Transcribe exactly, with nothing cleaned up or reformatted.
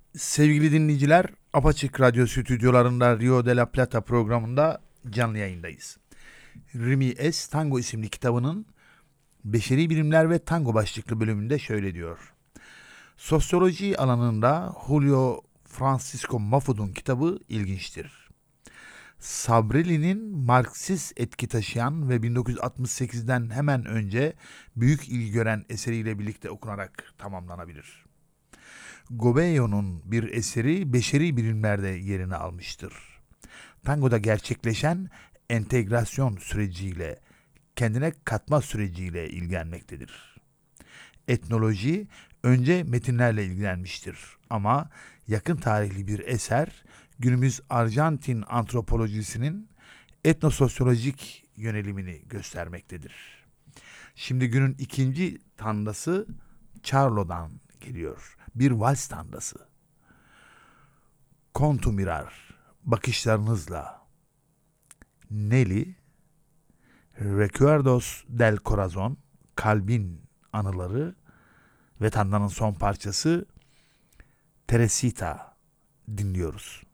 Sevgili dinleyiciler, Apaçık Radyo stüdyolarında Rio de la Plata programında canlı yayındayız. Rimi S. Tango isimli kitabının Beşeri Bilimler ve Tango başlıklı bölümünde şöyle diyor. Sosyoloji alanında Julio Francisco Mafud'un kitabı ilginçtir. Sabreli'nin Marksist etki taşıyan ve bin dokuz yüz altmış sekizden hemen önce büyük ilgi gören eseriyle birlikte okunarak tamamlanabilir. Gobello'nun bir eseri beşeri bilimlerde yerini almıştır. Tangoda gerçekleşen entegrasyon süreciyle, kendine katma süreciyle ilgilenmektedir. Etnoloji önce metinlerle ilgilenmiştir ama yakın tarihli bir eser günümüz Arjantin antropolojisinin etnososyolojik yönelimini göstermektedir. Şimdi günün ikinci tandası Charlo'dan geliyor. Bir vals tandası. Kontumirar, bakışlarınızla. Nelly, Recuerdos del Corazon, kalbin anıları ve tandanın son parçası Teresita dinliyoruz.